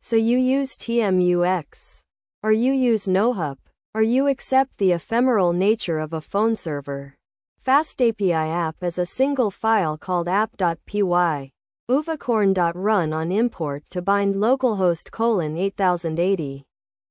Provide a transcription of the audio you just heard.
So you use TMUX. Or you use NoHup. Or you accept the ephemeral nature of a phone server. FastAPI app as a single file called app.py. uvacorn.run on import to bind localhost:8080.